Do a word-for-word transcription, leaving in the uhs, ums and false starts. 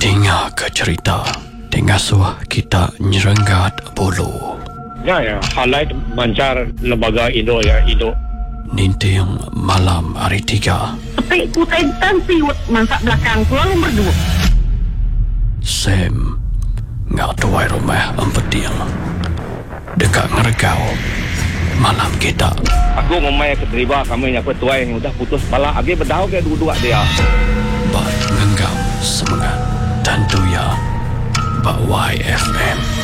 Dengar ke cerita Dengar suah kita nyerenggat bulu. Ya, ya. Highlight mancar lembaga Indo ya, Indo. Ninting malam hari tiga. Petik kutai dan siwet masak belakang pulang nombor dua. Sam ngak tuai rumah empeting. Dekat ngeregau malam kita. Aku ngomai ke terima kami yang petuai yang udah putus pala. Agi berdau ke dua-dua dia. Bat ngenggam semangat. Tentu ya Bak Y F M.